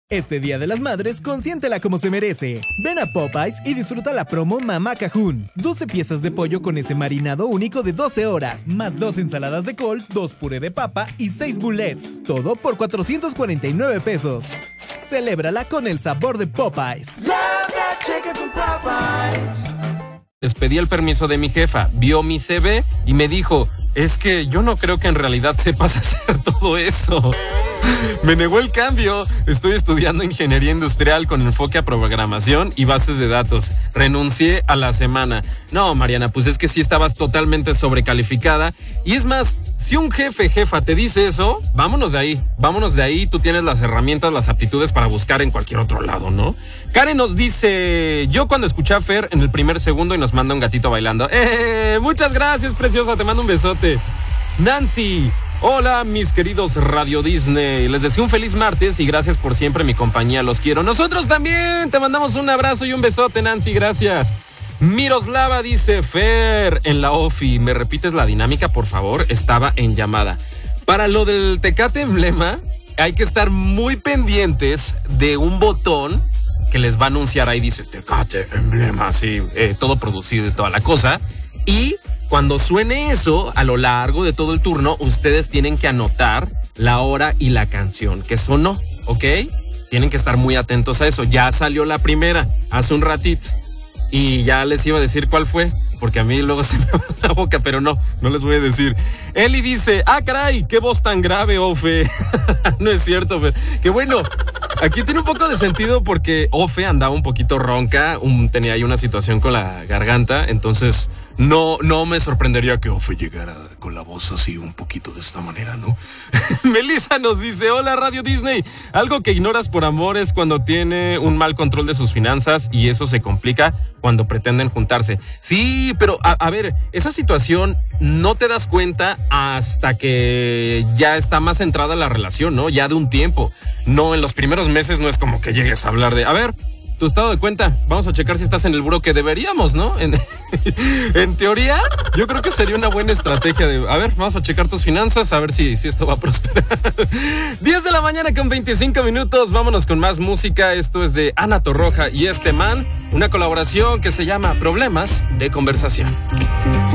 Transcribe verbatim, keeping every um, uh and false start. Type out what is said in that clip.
Este Día de las Madres, consiéntela como se merece. Ven a Popeyes y disfruta la promo Mamá Cajún. doce piezas de pollo con ese marinado único de doce horas, más dos ensaladas de col, dos puré de papa y seis bullets. Todo por cuatrocientos cuarenta y nueve pesos. Celébrala con el sabor de Popeyes. Love that chicken from Popeyes. Les pedí el permiso de mi jefa, vio mi C V y me dijo, es que yo no creo que en realidad sepas hacer todo eso. Me negó el cambio. Estoy estudiando ingeniería industrial con enfoque a programación y bases de datos. Renuncié a la semana. No, Mariana, pues es que sí estabas totalmente sobrecalificada. Y es más, si un jefe, jefa, te dice eso, vámonos de ahí. Vámonos de ahí. Tú tienes las herramientas, las aptitudes para buscar en cualquier otro lado, ¿no? Karen nos dice, yo cuando escuché a Fer en el primer segundo y nos manda un gatito bailando. ¡Eh! Muchas gracias, preciosa. Te mando un besote. Nancy. Hola, mis queridos Radio Disney. Les deseo un feliz martes y gracias por siempre mi compañía. Los quiero. Nosotros también. Te mandamos un abrazo y un besote, Nancy. Gracias. Miroslava dice, Fer, en la ofi, ¿me repites la dinámica, por favor? Estaba en llamada. Para lo del Tecate Emblema, hay que estar muy pendientes de un botón que les va a anunciar ahí. Dice, Tecate Emblema, así, eh, todo producido y toda la cosa. Y cuando suene eso, a lo largo de todo el turno, ustedes tienen que anotar la hora y la canción que sonó, ¿ok? Tienen que estar muy atentos a eso. Ya salió la primera hace un ratito y ya les iba a decir cuál fue, porque a mí luego se me va la boca, pero no, no les voy a decir. Eli dice, ah, caray, qué voz tan grave, Ofe. No es cierto, Fer. Que bueno, aquí tiene un poco de sentido porque Ofe andaba un poquito ronca, un, tenía ahí una situación con la garganta, entonces no, no me sorprendería que Ofe llegara con la voz así un poquito de esta manera, ¿no? Melissa nos dice, hola Radio Disney, algo que ignoras por amor es cuando tiene un mal control de sus finanzas y eso se complica cuando pretenden juntarse. Sí, pero a, a ver, esa situación no te das cuenta hasta que ya está más centrada la relación, ¿no? Ya de un tiempo. No, en los primeros meses no es como que llegues a hablar de, a ver, tu estado de cuenta, vamos a checar si estás en el buro, que deberíamos, ¿no? En, en teoría, yo creo que sería una buena estrategia de, a ver, vamos a checar tus finanzas, a ver si, si esto va a prosperar. diez de la mañana con veinticinco minutos, vámonos con más música. Esto es de Ana Torroja y este man, una colaboración que se llama Problemas de Conversación.